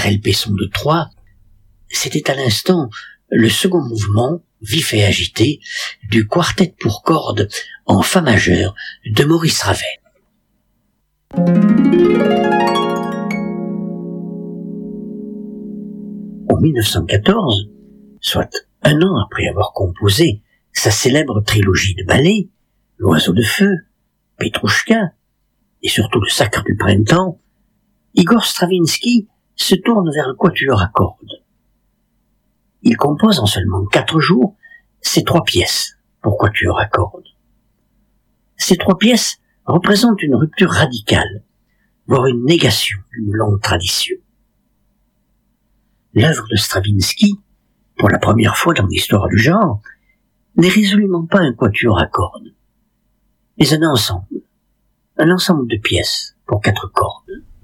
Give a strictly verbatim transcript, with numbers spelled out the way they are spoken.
R L P son de trois, c'était à l'instant le second mouvement, vif et agité, du quartet pour cordes en fa majeur de Maurice Ravel. En mille neuf cent quatorze, soit un an après avoir composé sa célèbre trilogie de ballets, L'Oiseau de Feu, Petrouchka et surtout Le Sacre du Printemps, Igor Stravinsky se tourne vers le quatuor à cordes. Il compose en seulement quatre jours ces trois pièces pour quatuor à cordes. Ces trois pièces représentent une rupture radicale, voire une négation d'une longue tradition. L'œuvre de Stravinsky, pour la première fois dans l'histoire du genre, n'est résolument pas un quatuor à cordes, mais un ensemble, un ensemble de pièces pour quatre cordes.